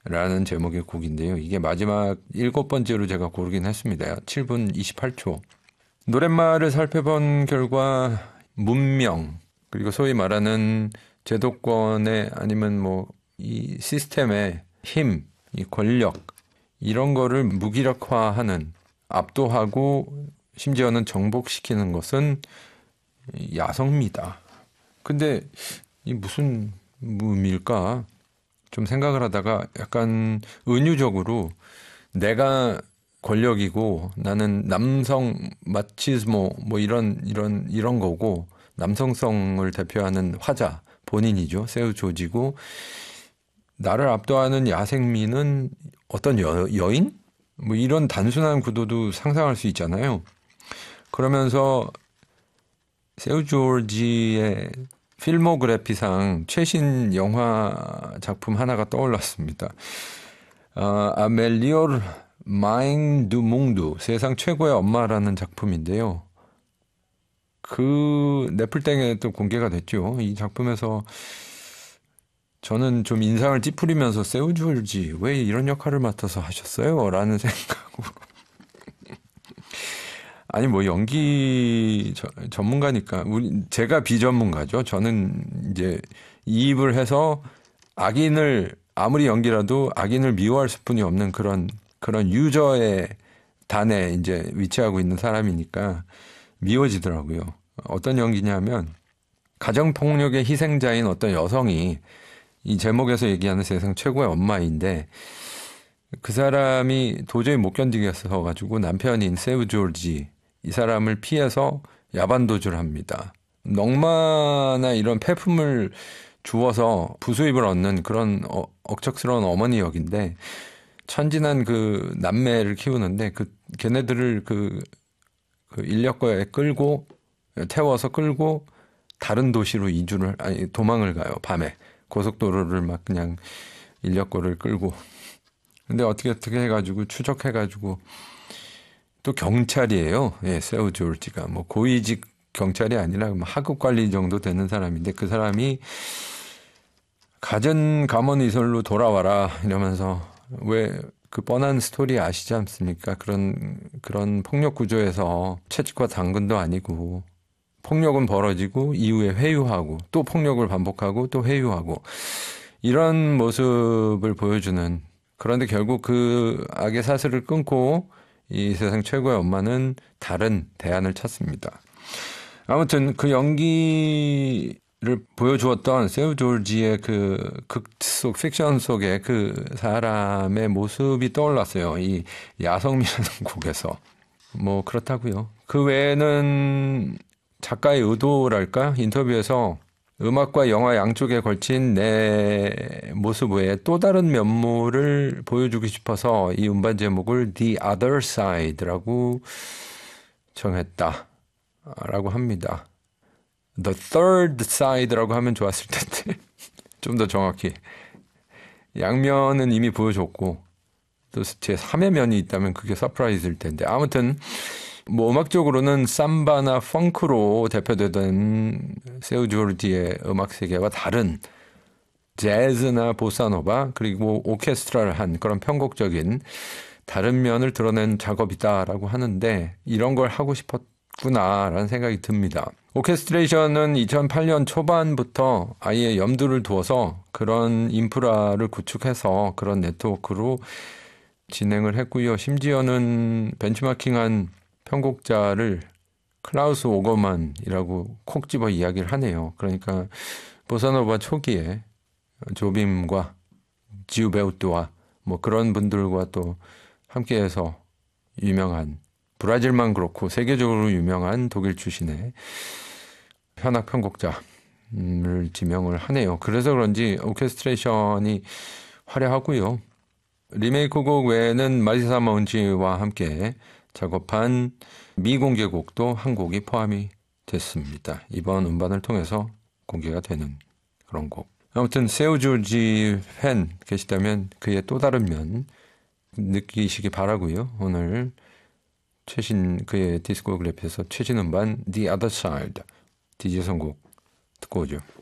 라는 제목의 곡인데요. 이게 마지막 7번째로 제가 고르긴 했습니다. 7분 28초. 노랫말을 살펴본 결과 문명, 그리고 소위 말하는 제도권의 아니면 뭐 이 시스템의 힘, 이 권력, 이런 거를 무기력화하는, 압도하고 심지어는 정복시키는 것은 야성미다. 근데 이 무슨 의미일까? 좀 생각을 하다가 약간 은유적으로 내가 권력이고 나는 남성 마치스모 뭐 이런 거고 남성성을 대표하는 화자 본인이죠. 세우 조지고 나를 압도하는 야생미는 어떤 여인? 뭐 이런 단순한 구도도 상상할 수 있잖아요. 그러면서 세우 조지의 필모그래피상 최신 영화 작품 하나가 떠올랐습니다. 아멜리오르 마잉 두 몽두, 세상 최고의 엄마라는 작품인데요. 그 넷플땡에 또 공개가 됐죠. 이 작품에서 저는 좀 인상을 찌푸리면서 세우 조지 왜 이런 역할을 맡아서 하셨어요? 라는 생각으로. 아니 뭐 연기 전문가니까 제가 비전문가죠. 저는 이제 이입을 해서 악인을 아무리 연기라도 악인을 미워할 수뿐이 없는 그런 유저의 단에 이제 위치하고 있는 사람이니까 미워지더라고요. 어떤 연기냐면 가정폭력의 희생자인 어떤 여성이 이 제목에서 얘기하는 세상 최고의 엄마인데 그 사람이 도저히 못 견디겠어 가지고 남편인 세우 조지 이 사람을 피해서 야반도주를 합니다. 넝마나 이런 폐품을 주워서 부수입을 얻는 그런 억척스러운 어머니 역인데 천진한 그 남매를 키우는데 걔네들을 그 인력거에 태워서 끌고 다른 도시로 도망을 가요. 밤에 고속도로를 막 그냥 인력거를 끌고. 근데 어떻게 해가지고 추적해가지고 또 경찰이에요. 예, 세우 조지가 뭐 고위직 경찰이 아니라 뭐 하급 관리 정도 되는 사람인데 그 사람이 갖은 감언이설로 돌아와라 이러면서 왜 그 뻔한 스토리 아시지 않습니까? 그런 폭력 구조에서 채찍과 당근도 아니고 폭력은 벌어지고 이후에 회유하고 또 폭력을 반복하고 또 회유하고 이런 모습을 보여주는 그런데 결국 그 악의 사슬을 끊고 이 세상 최고의 엄마는 다른 대안을 찾습니다. 아무튼 그 연기를 보여주었던 세우 조지의 그 극 속 픽션 속의 그 사람의 모습이 떠올랐어요. 이 야성미라는 곡에서. 뭐 그렇다고요. 그 외에는 작가의 의도랄까? 인터뷰에서 음악과 영화 양쪽에 걸친 내 모습 외에 또 다른 면모를 보여주고 싶어서 이 음반 제목을 The Other Side라고 정했다. 라고 합니다. The Third Side라고 하면 좋았을 텐데 좀 더 정확히 양면은 이미 보여줬고 또 제 3의 면이 있다면 그게 서프라이즈일 텐데 아무튼 뭐 음악적으로는 삼바나 펑크로 대표되던 세우 조지의 음악 세계와 다른 재즈나 보사노바 그리고 오케스트라를 한 그런 편곡적인 다른 면을 드러낸 작업이다라고 하는데 이런 걸 하고 싶었구나라는 생각이 듭니다. 오케스트레이션은 2008년 초반부터 아예 염두를 두어서 그런 인프라를 구축해서 그런 네트워크로 진행을 했고요. 심지어는 벤치마킹한 편곡자를 클라우스 오거만이라고 콕 집어 이야기를 하네요. 그러니까 보사노바 초기에 조빔과 지우베우트와 뭐 그런 분들과 또 함께해서 유명한 브라질만 그렇고 세계적으로 유명한 독일 출신의 현악 편곡자를 지명을 하네요. 그래서 그런지 오케스트레이션이 화려하고요. 리메이크 곡 외에는 마리사 먼지와 함께 작업한 미공개곡도 한 곡이 포함이 됐습니다. 이번 음반을 통해서 공개가 되는 그런 곡. 아무튼 세우 조지 팬 계시다면 그의 또 다른 면 느끼시기 바라고요. 오늘 최신 그의 디스코그래피에서 최신 음반 The Other Side DJ 선곡 듣고 오죠.